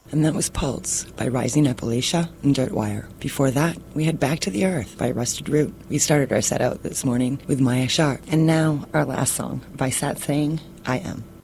And that was Pulse by Rising Appalachia and Dirtwire. Before that, we had Back to the Earth by Rusted Root. We started our set out this morning with Maya Sharp. And now, our last song by Sat saying, I Am.